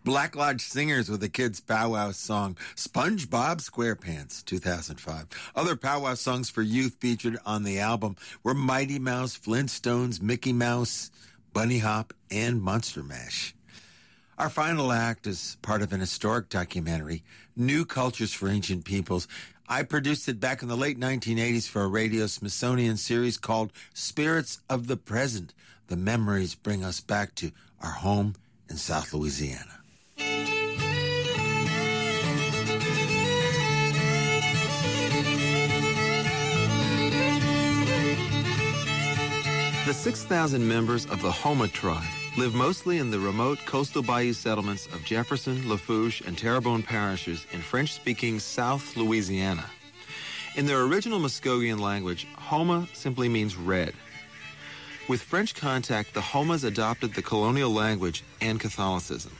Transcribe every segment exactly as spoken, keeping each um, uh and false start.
Black Lodge Singers with the kids' powwow song, SpongeBob SquarePants, two thousand five. Other powwow songs for youth featured on the album were Mighty Mouse, Flintstones, Mickey Mouse, Bunny Hop, and Monster Mash. Our final act is part of an historic documentary, New Cultures for Ancient Peoples. I produced it back in the late nineteen eighties for a Radio Smithsonian series called Spirits of the Present. The memories bring us back to our home in South Louisiana. The six thousand members of the Houma tribe live mostly in the remote coastal bayou settlements of Jefferson, Lafourche, and Terrebonne parishes in French-speaking South Louisiana. In their original Muskogean language, Houma simply means red. With French contact, the Houmas adopted the colonial language and Catholicism.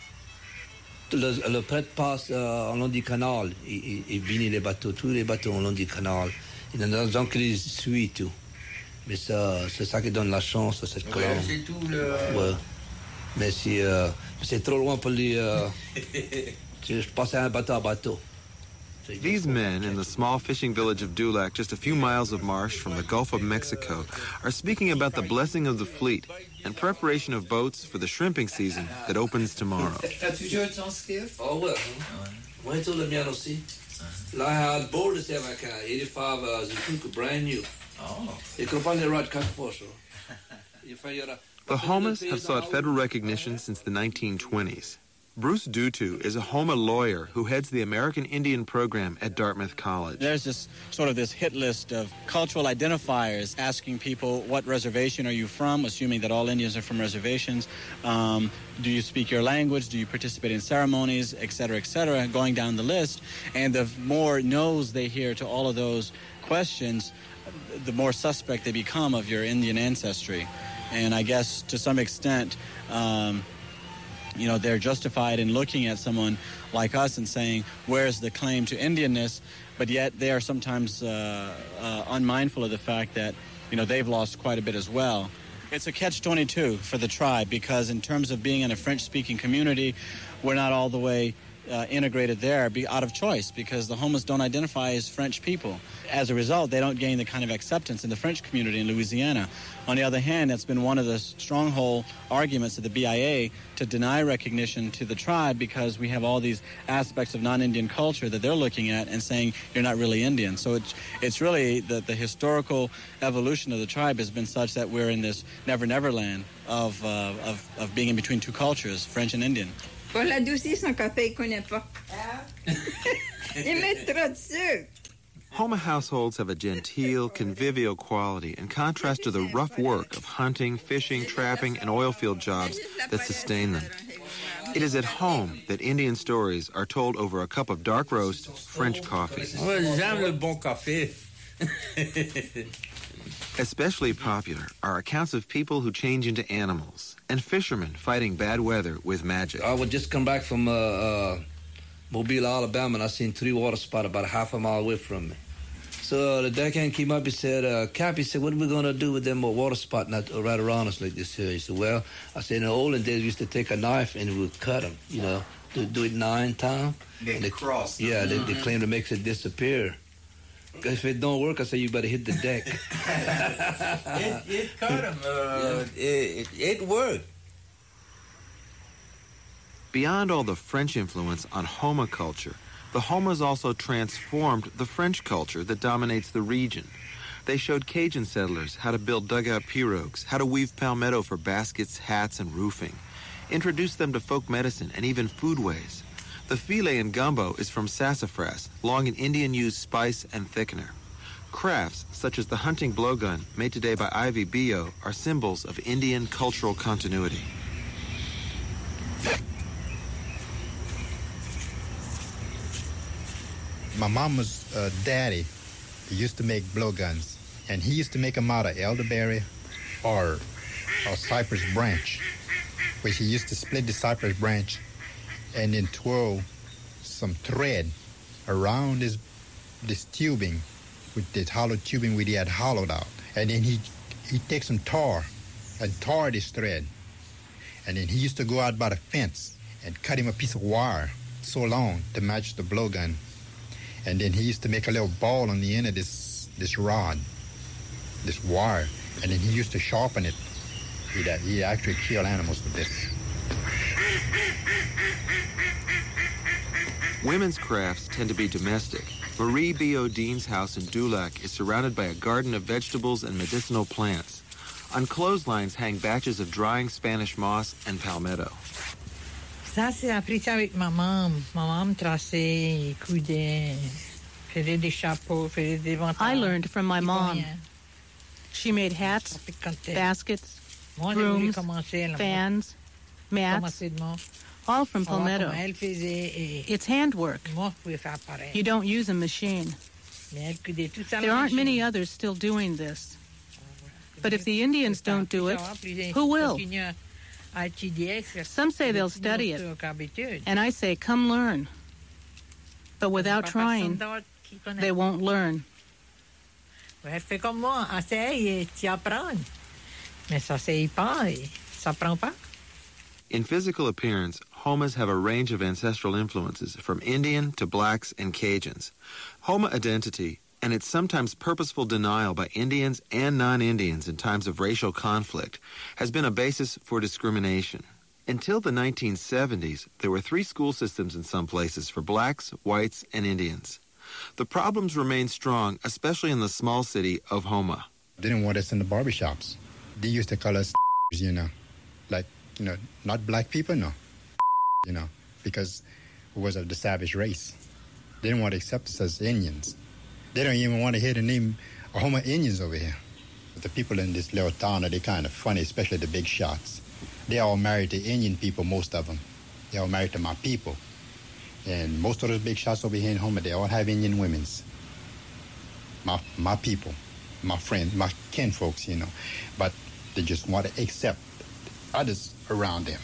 Le, le prêtre passe euh, en long du canal. Il, il bénit les bateaux, tous les bateaux en long du canal. Il y en a des gens qui les suivent, tout. Mais ça, c'est ça qui donne la chance à cette colonne. Ouais, c'est tout le... Ouais. Mais si, euh, c'est trop loin pour les... Euh, je passe à un bateau à bateau. These men in the small fishing village of Dulac, just a few miles of marsh from the Gulf of Mexico, are speaking about the blessing of the fleet and preparation of boats for the shrimping season that opens tomorrow. As-tu joué ton skiff? Oh, ouais. Moi, tout le mien aussi. Là, I had board this avec un eighty-five uh, Zukuka, brand new. Oh. You can find the right cut for so. The Houmas have sought federal recognition since the nineteen twenties. Bruce Dutu is a Houma lawyer who heads the American Indian program at Dartmouth College. There's this sort of this hit list of cultural identifiers asking people, what reservation are you from, assuming that all Indians are from reservations. Um, do you speak your language? Do you participate in ceremonies, et cetera, et cetera, going down the list. And the more no's they hear to all of those questions, the more suspect they become of your Indian ancestry. And I guess to some extent, um, you know, they're justified in looking at someone like us and saying, where's the claim to Indianness? But yet they are sometimes uh, uh, unmindful of the fact that, you know, they've lost quite a bit as well. It's a catch twenty-two for the tribe because in terms of being in a French-speaking community, we're not all the way uh, integrated there be out of choice because the Houmas don't identify as French people. As a result, they don't gain the kind of acceptance in the French community in Louisiana. On the other hand, that's been one of the stronghold arguments of the B I A to deny recognition to the tribe because we have all these aspects of non-Indian culture that they're looking at and saying you're not really Indian. So it's it's really the, the historical evolution of the tribe has been such that we're in this never-never land of, uh, of, of being in between two cultures, French and Indian. Pour l'adoucir, son café, il connaît pas. Il met trop de sucre. Houma households have a genteel, convivial quality in contrast to the rough work of hunting, fishing, trapping, and oil field jobs that sustain them. It is at home that Indian stories are told over a cup of dark roast French coffee. J'aime le bon café. Especially popular are accounts of people who change into animals and fishermen fighting bad weather with magic. I would just come back from uh, uh, Mobile, Alabama, and I seen three water spots about a half a mile away from me. So uh, the deckhand came up, he said, uh, Cap, he said, what are we going to do with them water spots not right around us like this here? He said, well, I said, in the olden days, we used to take a knife and we would cut them, you know, do, do it nine times. They, they cross. Yeah, they, they claim to make it disappear. If it don't work, I say, you better hit the deck. it, it cut them. Uh, yeah. it, it, it worked. Beyond all the French influence on Houma culture, the Houmas also transformed the French culture that dominates the region. They showed Cajun settlers how to build dugout pirogues, how to weave palmetto for baskets, hats, and roofing, introduced them to folk medicine and even foodways. The filet in gumbo is from sassafras, long an Indian-used spice and thickener. Crafts, such as the hunting blowgun made today by Ivy Bio, are symbols of Indian cultural continuity. My mama's uh, daddy used to make blowguns, and he used to make them out of elderberry or a cypress branch, which he used to split the cypress branch and then twirl some thread around this this tubing, with this hollow tubing which he had hollowed out, and then he he takes some tar and tar this thread, and then he used to go out by the fence and cut him a piece of wire so long to match the blowgun. And then he used to make a little ball on the end of this this rod, this wire, and then he used to sharpen it. He'd, he'd actually kill animals with this. Women's crafts tend to be domestic. Marie Biodeen's house in Dulac is surrounded by a garden of vegetables and medicinal plants. On clotheslines hang batches of drying Spanish moss and palmetto. Ça, c'est appris ça avec maman. Maman traçait, coudait, faisait des chapeaux, faisait des vêtements. I learned from my mom. She made hats, baskets, brooms, fans, mats, all from palmetto. It's handwork. You don't use a machine. There aren't many others still doing this. But if the Indians don't do it, who will? Some say they'll study it, and I say, come learn. But without trying, they won't learn. Fais comme moi, essaye et tu apprends. Mais ça s'essaye pas et ça prend pas. In physical appearance, Homas have a range of ancestral influences, from Indian to blacks and Cajuns. Homa identity, and its sometimes purposeful denial by Indians and non-Indians in times of racial conflict, has been a basis for discrimination. Until the nineteen seventies, there were three school systems in some places for blacks, whites, and Indians. The problems remain strong, especially in the small city of Homa. They didn't want us in the barbershops. They used to call us, you know, like, you know, not black people, no, you know, because we was of the savage race. They didn't want to accept us as Indians. They don't even want to hear the name of Homa Indians over here. But the people in this little town are they kind of funny, especially the big shots. They all married to Indian people, most of them. They all married to my people. And most of those big shots over here in Homa, they all have Indian women's. My my people, my friends, my kinfolks, you know. But they just want to accept others around them.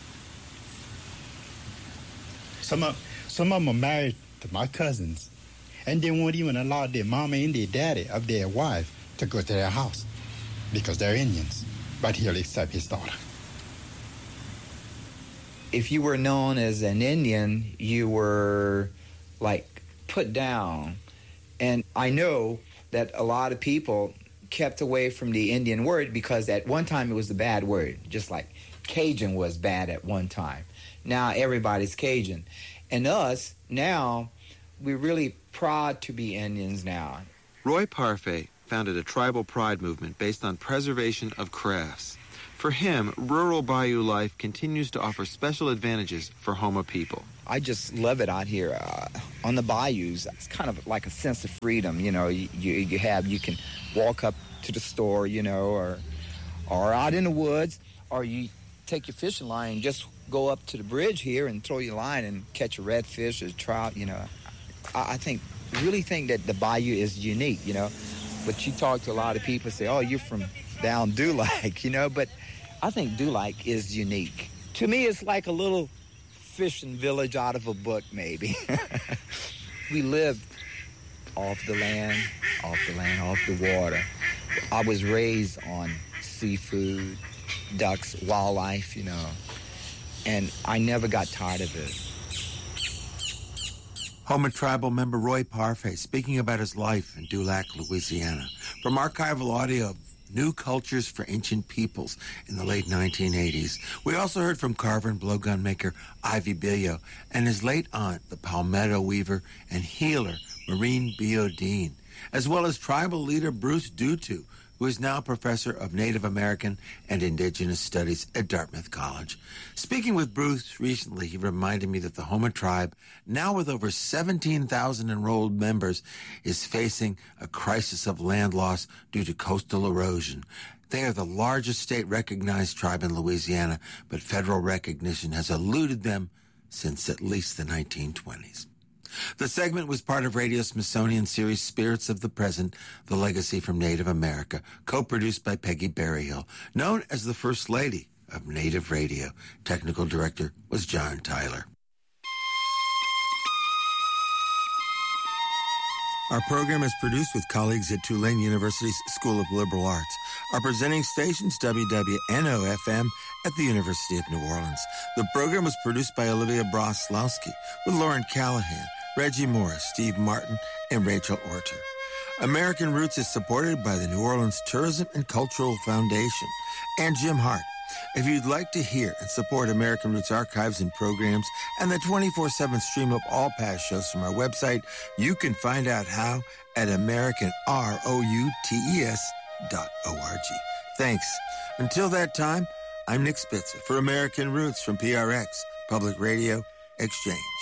Some of, some of them are married to my cousins, and they won't even allow their mama and their daddy of their wife to go to their house because they're Indians. But he'll accept his daughter. If you were known as an Indian, you were, like, put down. And I know that a lot of people kept away from the Indian word because at one time it was a bad word, just like Cajun was bad at one time. Now everybody's Cajun. And us, now, we're really proud to be Indians now. Roy Parfait founded a tribal pride movement based on preservation of crafts. For him, rural bayou life continues to offer special advantages for Homa people. I just love it out here uh, on the bayous. It's kind of like a sense of freedom, you know. You, you you have you can walk up to the store, you know, or or out in the woods, or you take your fishing line and just go up to the bridge here and throw your line and catch a redfish or a trout, you know. I, I think really think that the bayou is unique, you know. But you talk to a lot of people, say, "Oh, you're from down Dulac," you know, but I think Dulac is unique. To me, it's like a little fishing village out of a book, maybe. We lived off the land, off the land, off the water. I was raised on seafood, ducks, wildlife, you know, and I never got tired of it. Homa tribal member Roy Parfait speaking about his life in Dulac, Louisiana. From archival audio of New Cultures for Ancient Peoples in the late nineteen eighties. We also heard from carver and blowgun maker Ivy Billo and his late aunt, the palmetto weaver and healer Maureen Biodeen, as well as tribal leader Bruce Dutu, who is now professor of Native American and Indigenous Studies at Dartmouth College. Speaking with Bruce recently, he reminded me that the Homa tribe, now with over seventeen thousand enrolled members, is facing a crisis of land loss due to coastal erosion. They are the largest state-recognized tribe in Louisiana, but federal recognition has eluded them since at least the nineteen twenties. The segment was part of Radio Smithsonian series Spirits of the Present, The Legacy from Native America, co-produced by Peggy Berryhill, known as the First Lady of Native Radio. Technical director was John Tyler. Our program is produced with colleagues at Tulane University's School of Liberal Arts. Our presenting station's W W N O F M at the University of New Orleans. The program was produced by Olivia Broslowski with Lauren Callahan, Reggie Morris, Steve Martin, and Rachel Orter. American Roots is supported by the New Orleans Tourism and Cultural Foundation and Jim Hart. If you'd like to hear and support American Roots archives and programs and the twenty-four seven stream of all past shows from our website, you can find out how at American Roots dot org. Thanks. Until that time, I'm Nick Spitzer for American Roots from P R X, Public Radio Exchange.